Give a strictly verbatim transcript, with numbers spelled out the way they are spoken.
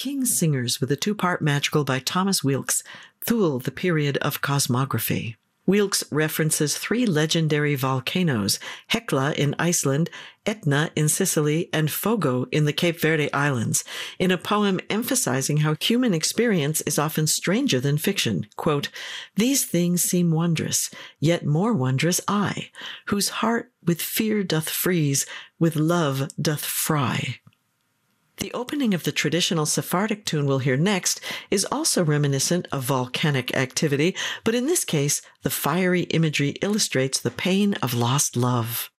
King's Singers with a two-part magical by Thomas Weelkes, Thule, the Period of Cosmography. Weelkes references three legendary volcanoes, Hekla in Iceland, Etna in Sicily, and Fogo in the Cape Verde Islands, in a poem emphasizing how human experience is often stranger than fiction. Quote, "These things seem wondrous, yet more wondrous I, whose heart with fear doth freeze, with love doth fry." The opening of the traditional Sephardic tune we'll hear next is also reminiscent of volcanic activity, but in this case, the fiery imagery illustrates the pain of lost love.